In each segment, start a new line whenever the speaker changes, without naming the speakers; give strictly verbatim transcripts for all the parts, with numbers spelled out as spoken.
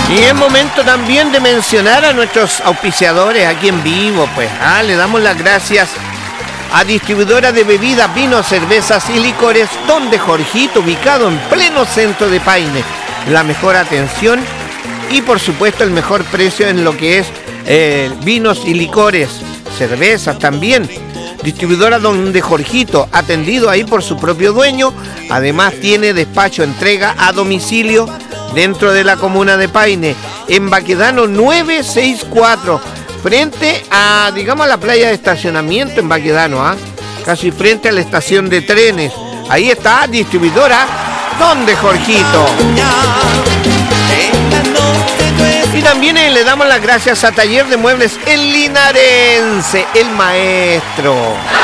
Y es momento también de mencionar a nuestros auspiciadores aquí en vivo, pues. Ah, le damos las gracias a distribuidora de bebidas, vinos, cervezas y licores Don de Jorgito, ubicado en pleno centro de Paine. La mejor atención y por supuesto el mejor precio en lo que es eh, vinos y licores, cervezas también. Distribuidora Don de Jorgito, atendido ahí por su propio dueño. Además tiene despacho, entrega a domicilio dentro de la comuna de Paine, en Baquedano nueve sesenta y cuatro, frente a, digamos, a la playa de estacionamiento en Baquedano, ¿ah? Casi frente a la estación de trenes. Ahí está, distribuidora Don de Jorgito. Y también eh, le damos las gracias a Taller de Muebles El Linarense, el maestro.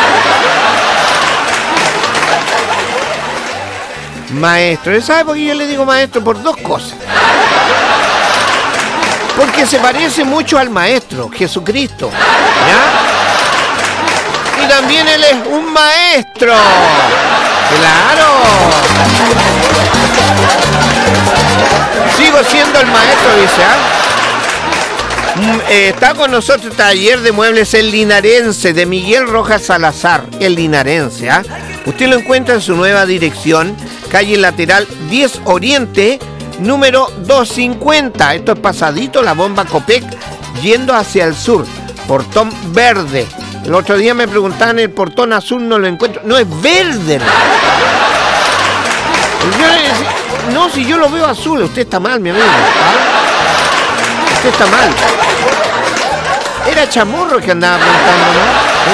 Maestro, ¿sabe por qué yo le digo maestro? Por dos cosas. Porque se parece mucho al maestro, Jesucristo, ¿ya? Y también él es un maestro. ¡Claro! Sigo siendo el maestro, dice, ¿ah? Eh, está con nosotros Taller de Muebles El Linarense, de Miguel Rojas Salazar, el Linarense, ¿ah? Usted lo encuentra en su nueva dirección, calle lateral diez Oriente, número doscientos cincuenta. Esto es pasadito la bomba Copec, yendo hacia el sur. Portón verde. El otro día me preguntaban el portón azul, no lo encuentro. No, es verde. Yo le decía, no, si yo lo veo azul, usted está mal, mi amigo. ¿Ah? Usted está mal. Era Chamorro que andaba preguntando, ¿no?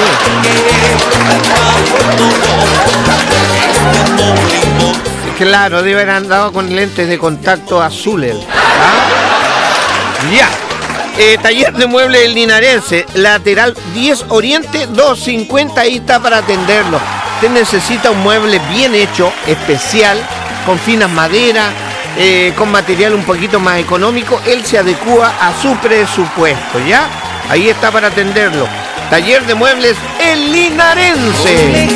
Sí. Claro, debe haber andado con lentes de contacto azules. ¿Ah? Ya. Eh, Taller de Muebles El Linarense, lateral diez Oriente doscientos cincuenta, ahí está para atenderlo. Usted necesita un mueble bien hecho, especial, con finas maderas, eh, con material un poquito más económico. Él se adecúa a su presupuesto, ¿ya? Ahí está para atenderlo. Taller de Muebles El Linarense.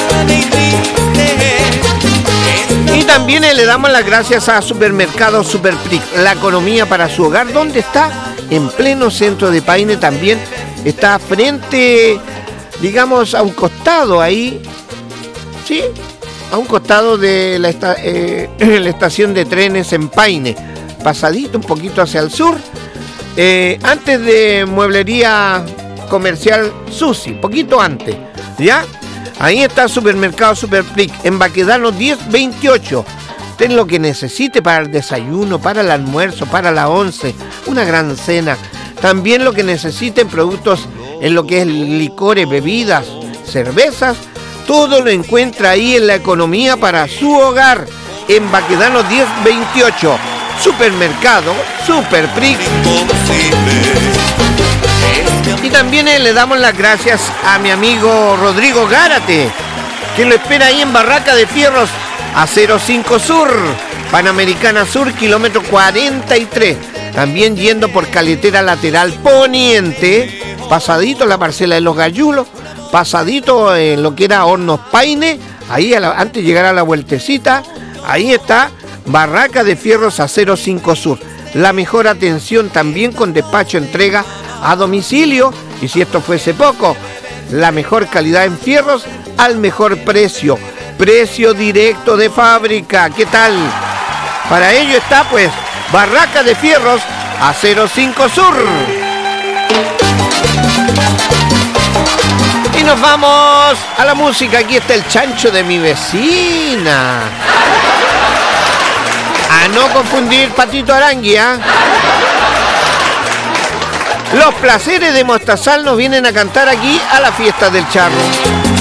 Y también eh, le damos las gracias a Supermercado Superprix, la economía para su hogar. ¿Dónde está? En pleno centro de Paine. También está frente, digamos, a un costado ahí, ¿sí? A un costado de la, esta, eh, la estación de trenes en Paine, pasadito un poquito hacia el sur, eh, antes de Mueblería Comercial Susi, poquito antes, ¿ya? Ahí está Supermercado Superprix, en Baquedano diez veintiocho. Ten lo que necesite para el desayuno, para el almuerzo, para la once, una gran cena. También lo que necesiten productos en lo que es licores, bebidas, cervezas. Todo lo encuentra ahí en la economía para su hogar, en Baquedano diez veintiocho. Supermercado Superprix. Y también eh, le damos las gracias a mi amigo Rodrigo Gárate, que lo espera ahí en Barraca de Fierros, Acero cinco Sur, Panamericana Sur, kilómetro cuarenta y tres. También yendo por Caletera Lateral Poniente, pasadito la parcela de Los Gallulos, pasadito en lo que era Hornos Paine, ahí a la, antes de llegar a la vueltecita, ahí está Barraca de Fierros, Acero cinco Sur. La mejor atención también con despacho, entrega a domicilio. Y si esto fuese poco, la mejor calidad en fierros al mejor precio. Precio directo de fábrica. ¿Qué tal? Para ello está pues Barraca de Fierros, Acero cinco Sur. Y nos vamos a la música. Aquí está el chancho de mi vecina. A no confundir Patito Aranguia. Los Placeres de Mostazal nos vienen a cantar aquí a la fiesta del charro.